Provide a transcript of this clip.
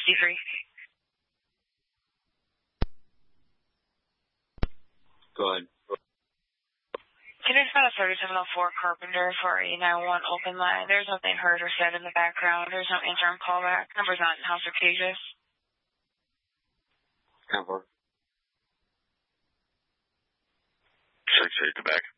C3. Go ahead. Can you find a 3704 Carpenter for a 911 open line? There's nothing heard or said in the background. There's no interim callback. Number's not in house or cages. Count for. 6-8 to back.